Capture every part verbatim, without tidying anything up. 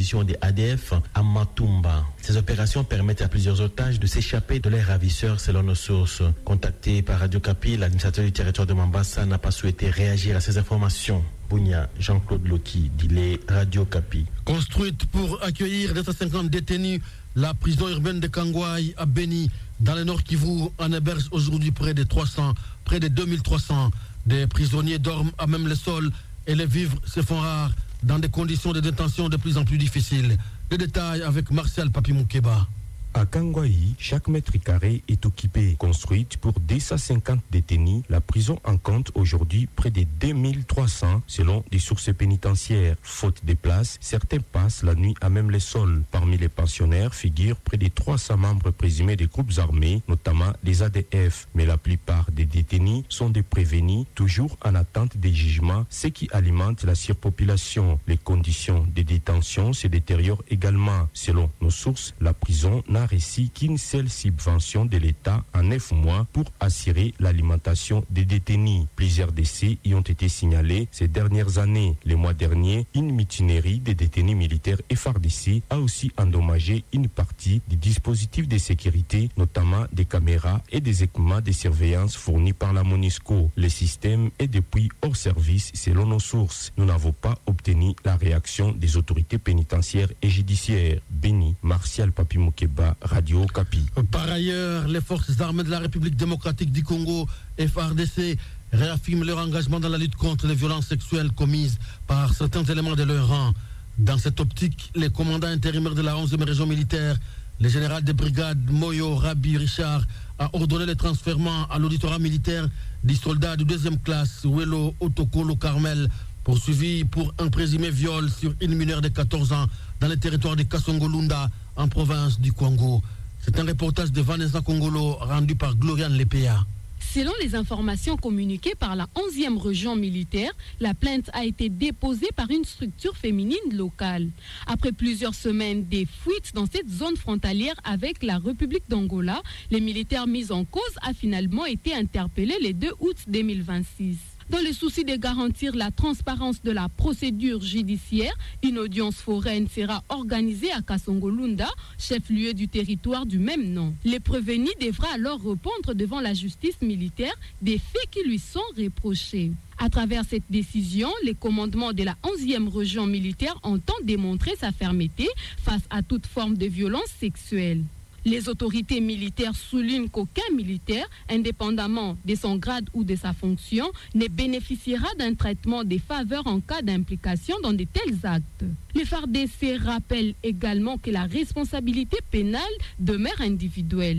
position des A D F à Matumba. Ces opérations permettent à plusieurs otages de s'échapper de leurs ravisseurs selon nos sources. Contacté par Radio Kapi, l'administrateur du territoire de Mambasa n'a pas souhaité réagir à ces informations. Bounia, Jean-Claude Loki, Dilé, Radio Kapi. Construite pour accueillir deux cent cinquante détenus, la prison urbaine de Kangwai à Beni, dans le Nord Kivu, en héberge aujourd'hui près de trois cents, près de deux mille trois cents. Des prisonniers dorment à même le sol et les vivres se font rares dans des conditions de détention de plus en plus difficiles. Les détails avec Martial Papi Moukeba. À Kangwai, chaque mètre carré est occupé. Construite pour deux cent cinquante détenus, la prison en compte aujourd'hui près de deux mille trois cents selon des sources pénitentiaires. Faute de place, certains passent la nuit à même les sols. Parmi les pensionnaires figurent près de trois cents membres présumés des groupes armés, notamment des A D F. Mais la plupart des détenus sont des prévenus, toujours en attente des jugements, ce qui alimente la surpopulation. Les conditions de détention se détériorent également. Selon nos sources, la prison n'a reçu qu'une seule subvention de l'État en neuf mois pour assurer l'alimentation des détenus. Plusieurs décès y ont été signalés ces dernières années. Le mois dernier, une mutinerie des détenus militaires F R D C a aussi endommagé une partie du dispositif de sécurité, notamment des caméras et des équipements de surveillance fournis par la MONUSCO. Le système est depuis hors service selon nos sources. Nous n'avons pas obtenu la réaction des autorités pénitentiaires et judiciaires. Béni, Martial Papi Moukeba, Radio Kapi. Par ailleurs, les forces armées de la République démocratique du Congo, F R D C, réaffirment leur engagement dans la lutte contre les violences sexuelles commises par certains éléments de leur rang. Dans cette optique, les commandants intérimaires de la onzième région militaire, le général de brigade Moyo Rabi Richard, a ordonné le transfèrement à l'auditorat militaire des soldats de deuxième classe Welo Otokolo Carmel, poursuivi pour un présumé viol sur une mineure de quatorze ans dans le territoire de Kasongo-Lunda, en province du Congo. C'est un reportage de Vanessa Congolo rendu par Gloriane Lepea. Selon les informations communiquées par la onzième région militaire, la plainte a été déposée par une structure féminine locale. Après plusieurs semaines de fuites dans cette zone frontalière avec la République d'Angola, les militaires mis en cause a finalement été interpellés le deux août deux mille vingt-six. Dans le souci de garantir la transparence de la procédure judiciaire, une audience foraine sera organisée à Kasongo-Lunda, chef-lieu du territoire du même nom. Le prévenu devra alors répondre devant la justice militaire des faits qui lui sont reprochés. À travers cette décision, le commandement de la onzième région militaire entend démontrer sa fermeté face à toute forme de violence sexuelle. Les autorités militaires soulignent qu'aucun militaire, indépendamment de son grade ou de sa fonction, ne bénéficiera d'un traitement des faveurs en cas d'implication dans de tels actes. Le F A R D C rappelle également que la responsabilité pénale demeure individuelle.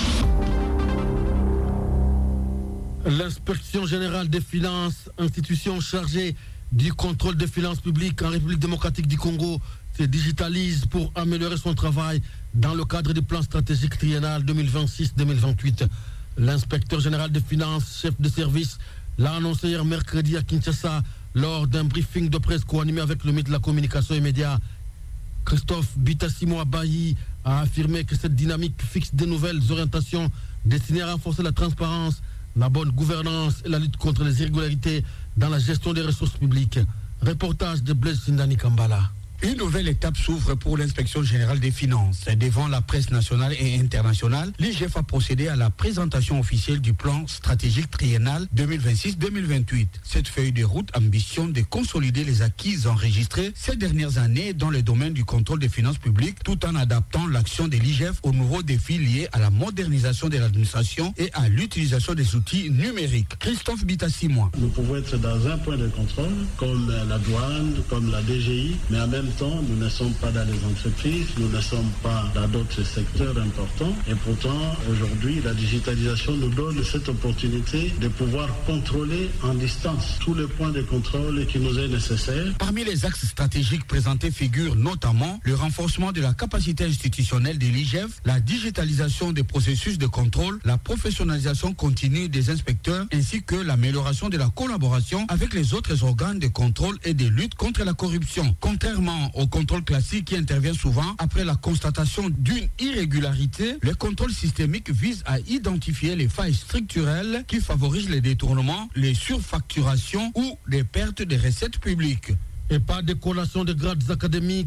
L'inspection générale des finances, institution chargée du contrôle des finances publiques en République démocratique du Congo, se digitalise pour améliorer son travail dans le cadre du plan stratégique triennal deux mille vingt-six deux mille vingt-huit. L'inspecteur général des finances, chef de service, l'a annoncé hier mercredi à Kinshasa lors d'un briefing de presse co-animé avec le ministre de la Communication et Médias. Christophe Bitassimo Abayi a affirmé que cette dynamique fixe de nouvelles orientations destinées à renforcer la transparence, la bonne gouvernance et la lutte contre les irrégularités dans la gestion des ressources publiques. Reportage de Blaise Sindani Kambala. Une nouvelle étape s'ouvre pour l'inspection générale des finances. Devant la presse nationale et internationale, l'I G F a procédé à la présentation officielle du plan stratégique triennal deux mille vingt-six deux mille vingt-huit. Cette feuille de route ambitionne de consolider les acquis enregistrés ces dernières années dans le domaine du contrôle des finances publiques, tout en adaptant l'action de l'I G F aux nouveaux défis liés à la modernisation de l'administration et à l'utilisation des outils numériques. Christophe Bitassimo. Nous pouvons être dans un point de contrôle, comme la douane, comme la D G I, mais en même temps, nous ne sommes pas dans les entreprises, nous ne sommes pas dans d'autres secteurs importants. Et pourtant, aujourd'hui, la digitalisation nous donne cette opportunité de pouvoir contrôler en distance tous les points de contrôle qui nous est nécessaire. Parmi les axes stratégiques présentés figurent notamment le renforcement de la capacité institutionnelle de l'I G F, la digitalisation des processus de contrôle, la professionnalisation continue des inspecteurs, ainsi que l'amélioration de la collaboration avec les autres organes de contrôle et de lutte contre la corruption. Contrairement au contrôle classique qui intervient souvent après la constatation d'une irrégularité, le contrôle systémique vise à identifier les failles structurelles qui favorisent les détournements, les surfacturations ou les pertes de recettes publiques. Et pas de collation de grades académiques,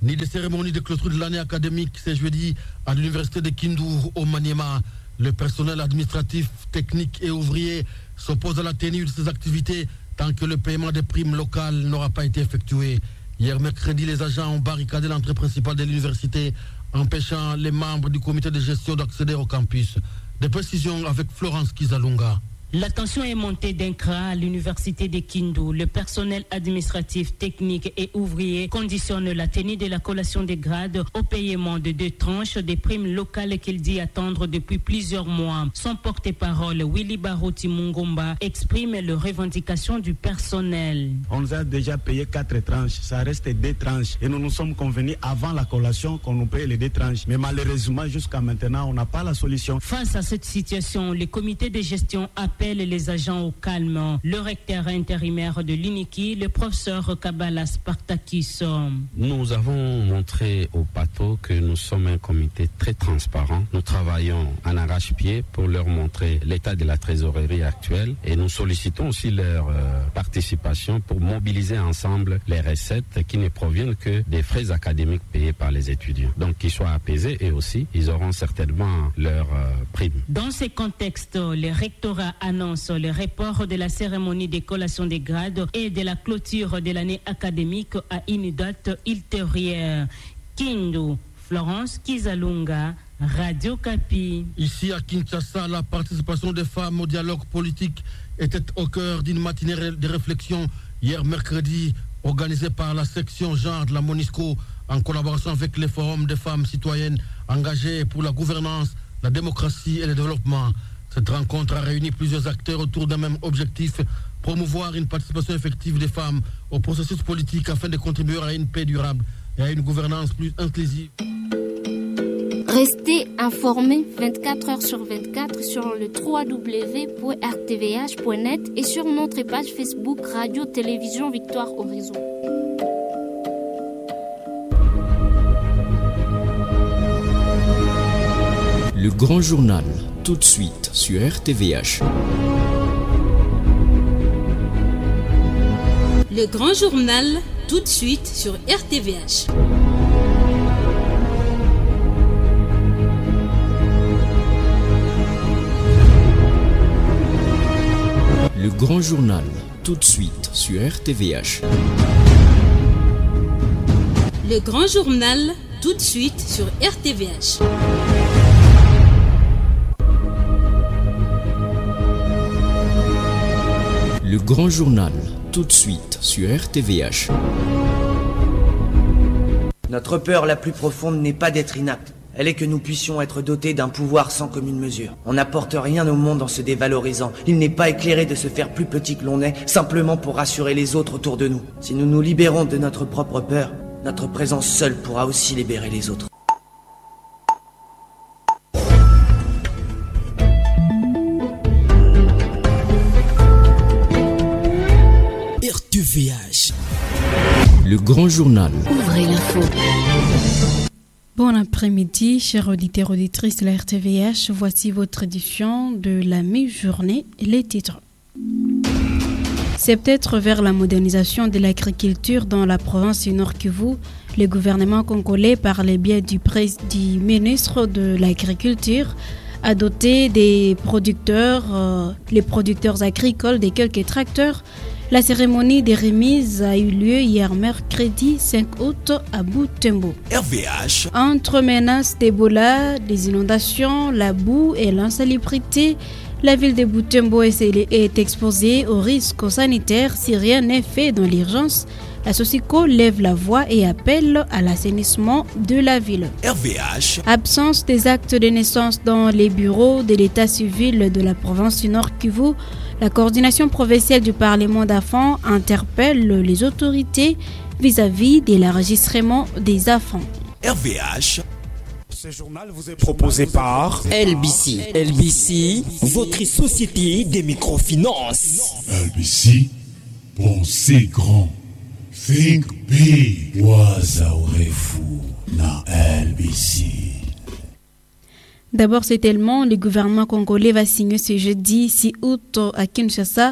ni de cérémonie de clôture de l'année académique. C'est jeudi à l'université de Kindu au Maniema. Le personnel administratif, technique et ouvrier s'oppose à la tenue de ces activités tant que le paiement des primes locales n'aura pas été effectué. Hier mercredi, les agents ont barricadé l'entrée principale de l'université, empêchant les membres du comité de gestion d'accéder au campus. Des précisions avec Florence Kizalunga. La tension est montée d'un cran à l'université de Kindu. Le personnel administratif, technique et ouvrier conditionne la tenue de la collation des grades au paiement de deux tranches des primes locales qu'il dit attendre depuis plusieurs mois. Son porte-parole, Willy Barouti Mungomba, exprime les revendications du personnel. On nous a déjà payé quatre tranches, ça reste deux tranches. Et nous nous sommes convenus avant la collation qu'on nous paye les deux tranches. Mais malheureusement, jusqu'à maintenant, on n'a pas la solution. Face à cette situation, le comité de gestion appelle les agents au calme. Le recteur intérimaire de l'U N I C I, le professeur Kabbalah Spartakis. Nous avons montré au P A T O que nous sommes un comité très transparent. Nous travaillons en arrache-pied pour leur montrer l'état de la trésorerie actuelle et nous sollicitons aussi leur euh, participation pour mobiliser ensemble les recettes qui ne proviennent que des frais académiques payés par les étudiants. Donc qu'ils soient apaisés et aussi ils auront certainement leur euh, prime. Dans ce contexte, le rectorat annonce le report de la cérémonie de collation des grades et de la clôture de l'année académique à une date ultérieure. Kindu, Florence Kizalunga, Radio Kapi. Ici à Kinshasa, la participation des femmes au dialogue politique était au cœur d'une matinée de réflexion hier mercredi organisée par la section genre de la MONUSCO en collaboration avec les forums des femmes citoyennes engagées pour la gouvernance, la démocratie et le développement. Cette rencontre a réuni plusieurs acteurs autour d'un même objectif, promouvoir une participation effective des femmes au processus politique afin de contribuer à une paix durable et à une gouvernance plus inclusive. Restez informés vingt-quatre heures sur vingt-quatre sur le w w w point r t v h point net et sur notre page Facebook Radio Télévision Victoire Horizon. Le grand journal, tout de suite sur R T V H. Le grand journal, tout de suite sur R T V H. Le grand journal, tout de suite sur R T V H. Le grand journal, tout de suite sur R T V H. Le grand journal, tout de suite sur R T V H. Notre peur la plus profonde n'est pas d'être inapte. Elle est que nous puissions être dotés d'un pouvoir sans commune mesure. On n'apporte rien au monde en se dévalorisant. Il n'est pas éclairé de se faire plus petit que l'on est, simplement pour rassurer les autres autour de nous. Si nous nous libérons de notre propre peur, notre présence seule pourra aussi libérer les autres. R T V H. Le grand journal. Ouvrez l'info. Bon après-midi, chers auditeurs et auditrices de la R T V H. Voici votre édition de la mi-journée, les titres. C'est peut-être vers la modernisation de l'agriculture dans la province du Nord Kivu. Le gouvernement congolais, par le biais du, pré- du ministre de l'Agriculture, a doté des producteurs, euh, les producteurs agricoles de quelques tracteurs. La cérémonie des remises a eu lieu hier mercredi cinq août à Butembo. R V H. Entre menaces d'Ebola, des inondations, la boue et l'insalubrité, la ville de Butembo est, est exposée aux risques sanitaires si rien n'est fait dans l'urgence. La Sosico lève la voix et appelle à l'assainissement de la ville. R V H. Absence des actes de naissance dans les bureaux de l'état civil de la province du Nord Kivu. La coordination provinciale du Parlement d'Afan interpelle les autorités vis-à-vis de l'enregistrement des enfants. R V H. Ce journal vous est proposé par L B C. L B C, votre société des microfinances. L B C, pensez grand. Think big. Waza urefu na L B C. D'abord, c'est tellement le gouvernement congolais va signer ce jeudi six août à Kinshasa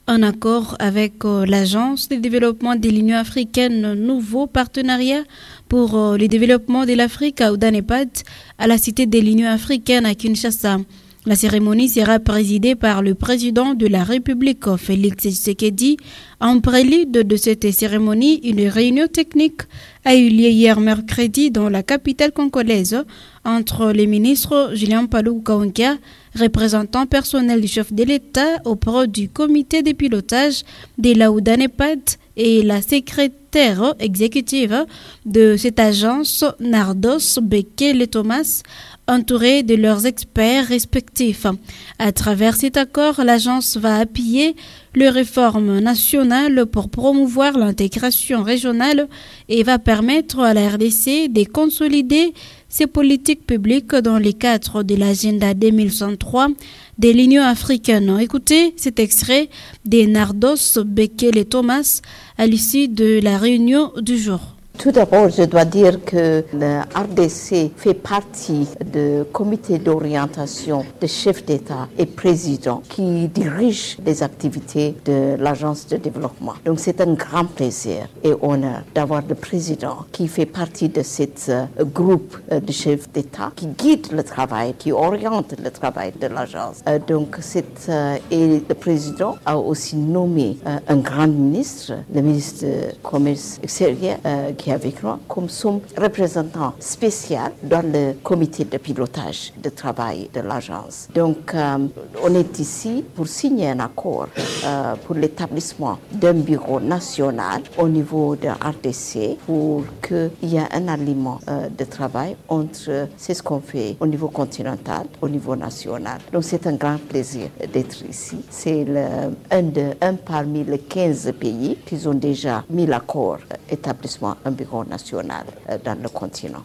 En accord avec euh, l'Agence de développement de l'Union africaine, nouveau partenariat pour euh, le développement de l'Afrique à Oudanepad, à la cité de l'Union africaine à Kinshasa. La cérémonie sera présidée par le président de la République, Félix Tshisekedi. En prélude de cette cérémonie, une réunion technique a eu lieu hier mercredi dans la capitale congolaise entre les ministres Julien Paluku Kahongya, représentant personnel du chef de l'État auprès du comité de pilotage de la Oudanepad, et la secrétaire exécutive de cette agence, Nardos Bekele-Thomas, entourés de leurs experts respectifs. À travers cet accord, l'agence va appuyer les réformes nationales pour promouvoir l'intégration régionale et va permettre à la R D C de consolider ses politiques publiques dans le cadre de l'agenda deux mille soixante-trois de l'Union africaine. Écoutez cet extrait de Nardos Bekele-Thomas à l'issue de la réunion du jour. Tout d'abord, je dois dire que le R D C fait partie du comité d'orientation des chefs d'État et présidents qui dirige les activités de l'agence de développement. Donc c'est un grand plaisir et honneur d'avoir le président qui fait partie de ce uh, groupe uh, de chefs d'État qui guide le travail, qui oriente le travail de l'agence. Uh, donc c'est, uh, et le président a aussi nommé uh, un grand ministre, le ministre du Commerce extérieur, uh, qui avec nous comme son représentant spécial dans le comité de pilotage de travail de l'agence. Donc, euh, on est ici pour signer un accord euh, pour l'établissement d'un bureau national au niveau de R D C pour qu'il y ait un aliment euh, de travail entre c'est ce qu'on fait au niveau continental, au niveau national. Donc, c'est un grand plaisir d'être ici. C'est le, un, de, un parmi les quinze pays qui ont déjà mis l'accord euh, établissement un bureau national dans le continent.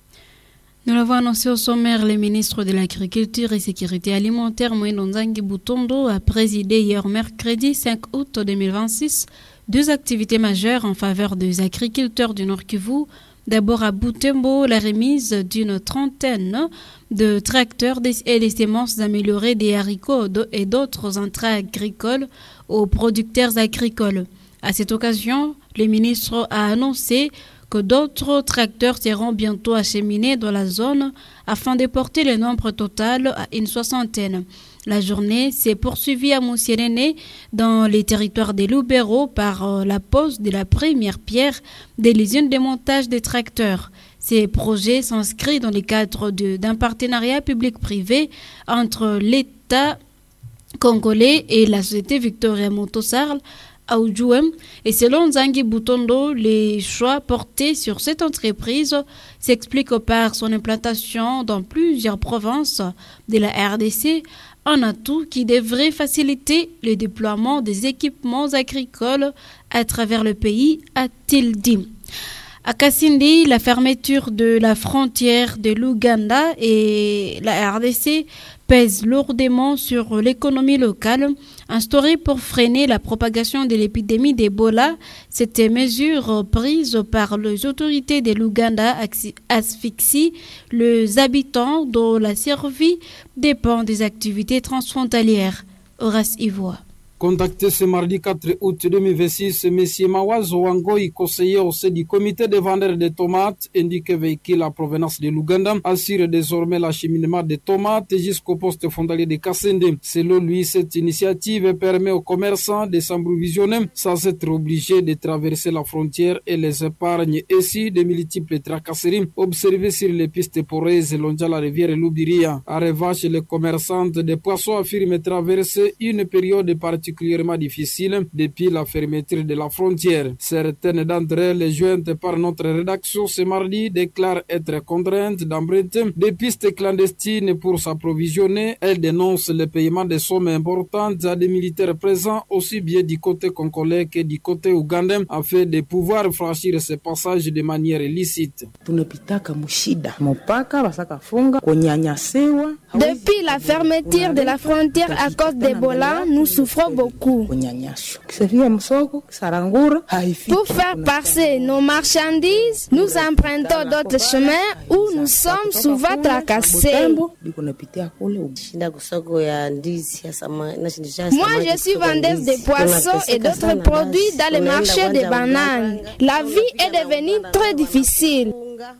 Nous l'avons annoncé au sommaire, le ministre de l'Agriculture et Sécurité alimentaire, Moïno Nzangi Butondo, a présidé hier mercredi cinq août deux mille vingt-six deux activités majeures en faveur des agriculteurs du Nord Kivu. D'abord à Butembo, la remise d'une trentaine de tracteurs et des semences améliorées des haricots et d'autres intrants agricoles aux producteurs agricoles. À cette occasion, le ministre a annoncé que d'autres tracteurs seront bientôt acheminés dans la zone afin de porter le nombre total à une soixantaine. La journée s'est poursuivie à Moussienene dans les territoires des Lubero par la pose de la première pierre de l'usine de montage des tracteurs. Ces projets s'inscrivent dans le cadre de, d'un partenariat public-privé entre l'État congolais et la société Victoria Motosarl et selon Nzangi Butondo, les choix portés sur cette entreprise s'expliquent par son implantation dans plusieurs provinces de la R D C, un atout qui devrait faciliter le déploiement des équipements agricoles à travers le pays, a-t-il dit. À Kasindi, la fermeture de la frontière de l'Ouganda et la R D C pèse lourdement sur l'économie locale. Instaurée pour freiner la propagation de l'épidémie d'Ebola, cette mesure prise par les autorités de l'Ouganda asphyxie les habitants dont la survie dépend des activités transfrontalières. Horace Ivoire. Contacté ce mardi quatre août deux mille vingt-six, M. Mawazo Wangoi, conseiller au sein du comité de vendeurs de tomates, indique que véhicule à provenance de l'Ouganda assure désormais l'acheminement des tomates jusqu'au poste frontalier de Kasende. Selon lui, cette initiative permet aux commerçants de s'approvisionner sans être obligés de traverser la frontière et les épargne ainsi de multiples tracasseries observées sur les pistes poreuses longeant la rivière Loubiria. En revanche, les commerçantes de poissons affirment traverser une période particulière particulièrement difficile depuis la fermeture de la frontière. Certaines d'entre elles, jointes par notre rédaction ce mardi, déclarent être contraintes d'emprunter des pistes clandestines pour s'approvisionner. Elles dénoncent le paiement de sommes importantes à des militaires présents aussi bien du côté congolais que du côté ougandais afin de pouvoir franchir ce passage de manière illicite. Depuis la fermeture de la frontière à cause d'Ebola, nous souffrons beaucoup. Pour faire passer nos marchandises, nous empruntons d'autres chemins où nous sommes souvent tracassés. Moi, je suis vendeuse de poissons et d'autres produits dans le marché des bananes. La vie est devenue très difficile.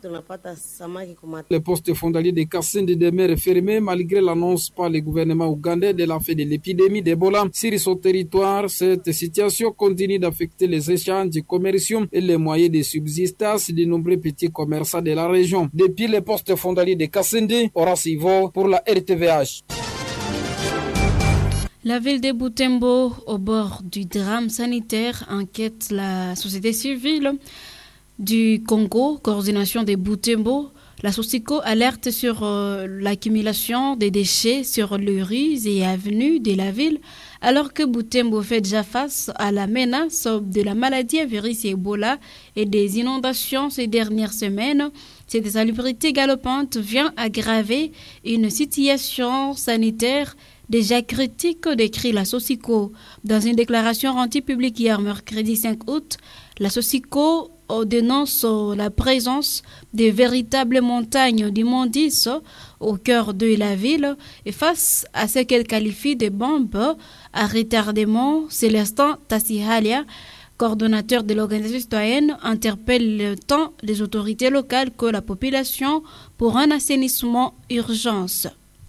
Le poste frontalier de Kasindi demeure fermé malgré l'annonce par le gouvernement ougandais de la fin de l'épidémie d'Ebola sur son territoire. Cette situation continue d'affecter les échanges commerciaux et les moyens de subsistance de nombreux petits commerçants de la région. Depuis le poste frontalier de Kasindi, Horace Ivo pour la R T V H. La ville de Butembo, au bord du drame sanitaire, inquiète la société civile du Congo, coordination de Butembo. La SOSICO alerte sur euh, l'accumulation des déchets sur les rues et avenues de la ville, alors que Butembo fait déjà face à la menace de la maladie à virus Ebola et des inondations ces dernières semaines. Cette insalubrité galopante vient aggraver une situation sanitaire déjà critique, décrit la SOSICO. Dans une déclaration rendue publique hier mercredi cinq août, la SOSICO dénonce la présence des véritables montagnes d'immondices au cœur de la ville et face à ce qu'elle qualifie de bombes à retardement, Célestin Tassihalia, coordonnateur de l'organisation citoyenne, interpelle tant les autorités locales que la population pour un assainissement urgence.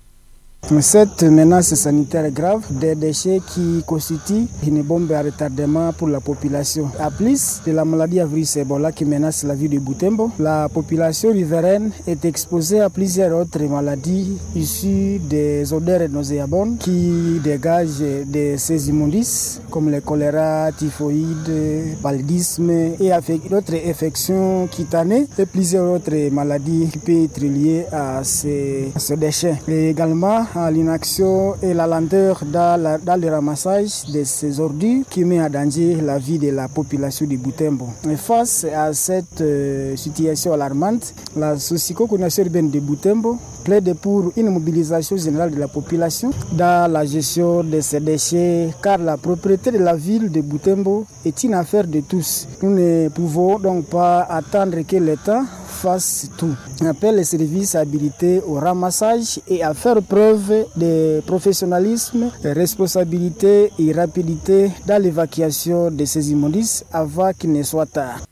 Cette menace sanitaire grave des déchets qui constituent une bombe à retardement pour la population. À plus de la maladie à virus Ebola qui menace la ville de Butembo, la population riveraine est exposée à plusieurs autres maladies issues des odeurs nauséabondes qui dégagent de ces immondices comme le choléra, typhoïde, paludisme et d'autres infections cutanées et plusieurs autres maladies qui peuvent être liées à ces, à ces déchets. Et également à l'inaction et la lenteur dans, la, dans le ramassage de ces ordures qui met en danger la vie de la population de Butembo. Et face à cette euh, situation alarmante, la SOSICO Coordination urbaine de Butembo plaide pour une mobilisation générale de la population dans la gestion de ces déchets, car la propriété de la ville de Butembo est une affaire de tous. Nous ne pouvons donc pas attendre que l'État fasse tout. On appelle les services habilités au ramassage et à faire preuve de professionnalisme, de responsabilité et rapidité dans l'évacuation de ces immondices avant qu'il ne soit tard.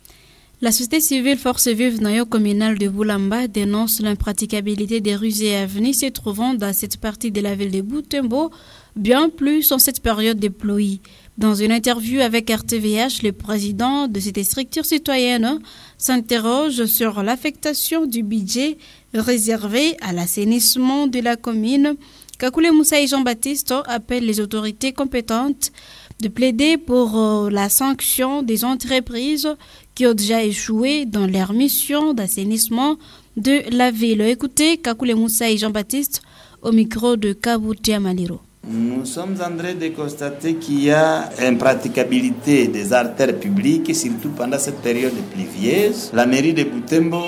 La société civile Force Vive Noyau communal de Boulamba dénonce l'impraticabilité des rues et avenues se trouvant dans cette partie de la ville de Butembo, bien plus en cette période de pluie. Dans une interview avec R T V H, le président de cette structure citoyenne s'interroge sur l'affectation du budget réservé à l'assainissement de la commune. Kakule Moussa et Jean-Baptiste appellent les autorités compétentes de plaider pour la sanction des entreprises qui ont déjà échoué dans leur mission d'assainissement de la ville. Écoutez Kakule Moussa et Jean-Baptiste au micro de Kaboutia Maliro. Nous sommes en train de constater qu'il y a impraticabilité des artères publiques, surtout pendant cette période pluvieuse. La mairie de Butembo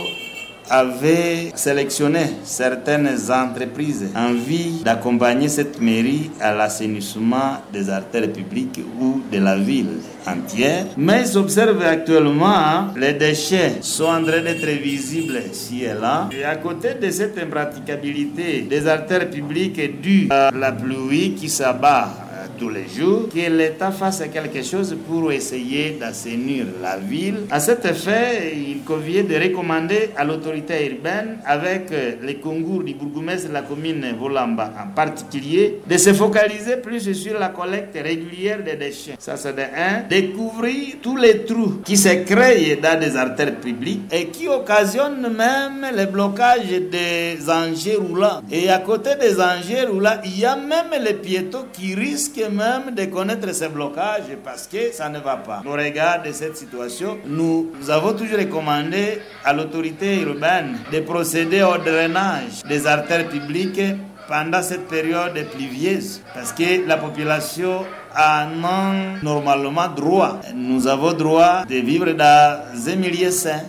avait sélectionné certaines entreprises en vue d'accompagner cette mairie à l'assainissement des artères publiques ou de la ville entière. Mais ils observent actuellement hein, les déchets sont en train d'être visibles ici et là. Et à côté de cette impraticabilité des artères publiques due à la pluie qui s'abat tous les jours, que l'État fasse quelque chose pour essayer d'assainir la ville. À cet effet, il convient de recommander à l'autorité urbaine, avec les concours du bourgmestre de la commune Volamba en particulier, de se focaliser plus sur la collecte régulière des déchets. Ça, c'est de un. Découvrir tous les trous qui se créent dans des artères publiques et qui occasionnent même le blocage des engins roulants. Et à côté des engins roulants, il y a même les piétons qui risquent même de connaître ces blocages parce que ça ne va pas. Au regard de cette situation, nous, nous avons toujours recommandé à l'autorité urbaine de procéder au drainage des artères publiques pendant cette période pluvieuse parce que la population a non normalement droit. Nous avons droit de vivre dans un milieu sain.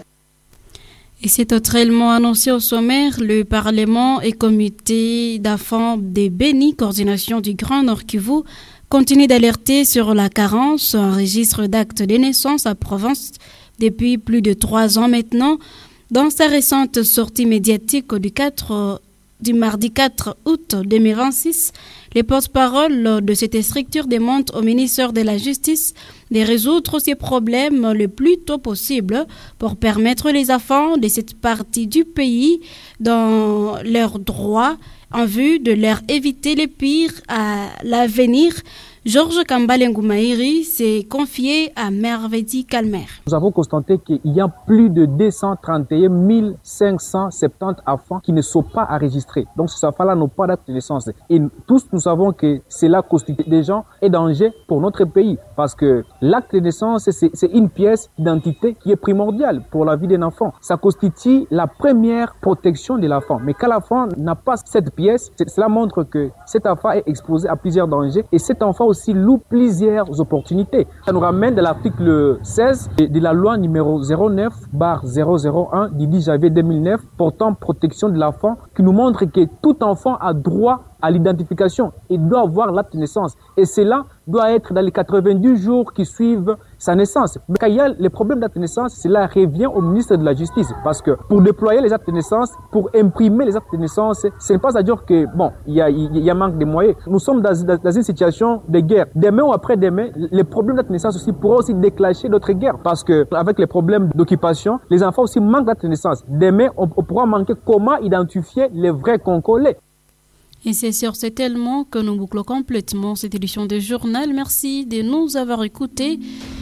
Et c'est autrement annoncé au sommaire, le Parlement et comité d'affaires des Béni, coordination du Grand Nord Kivu, continue d'alerter sur la carence en registre d'actes de naissance à Provence depuis plus de trois ans maintenant. Dans sa récente sortie médiatique du, quatre, du mardi quatre août deux mille vingt-six, les porte-paroles de cette structure demandent au ministère de la Justice de résoudre ces problèmes le plus tôt possible pour permettre les enfants de cette partie du pays dans leurs droits en vue de leur éviter le pire à l'avenir. Georges Kambale-Ngoumaïri s'est confié à Mervedi Calmer. Nous avons constaté qu'il y a plus de deux cent trente et un mille cinq cent soixante-dix enfants qui ne sont pas enregistrés. Donc ces enfants-là n'ont pas d'acte de naissance. Et tous nous savons que cela constitue déjà un danger pour notre pays. Parce que l'acte de naissance, c'est, c'est une pièce d'identité qui est primordiale pour la vie d'un enfant. Ça constitue la première protection de l'enfant. Mais quand l'enfant n'a pas cette pièce, cela montre que cet enfant est exposé à plusieurs dangers. Et cet enfant aussi loupe plusieurs opportunités. Ça nous ramène de l'article seize de la loi numéro zéro neuf barre zéro zéro un du dix janvier deux mille neuf portant protection de l'enfant qui nous montre que tout enfant a droit à l'identification et doit avoir l'acte de naissance. Et cela doit être dans les quatre-vingt-dix jours qui suivent sa naissance. Mais quand il y a les problèmes d'acte de naissance, cela revient au ministre de la Justice. Parce que pour déployer les actes de naissance, pour imprimer les actes de naissance, ce n'est pas à dire que, bon, il y a, il y a manque de moyens. Nous sommes dans, dans, dans une situation de guerre. Demain ou après-demain, les problèmes d'acte de naissance aussi pourront aussi déclencher d'autres guerres. Parce que avec les problèmes d'occupation, les enfants aussi manquent d'acte de naissance. Demain, on, on pourra manquer comment identifier les vrais Congolais. Et c'est sur cet élément que nous bouclons complètement cette édition de journal. Merci de nous avoir écoutés.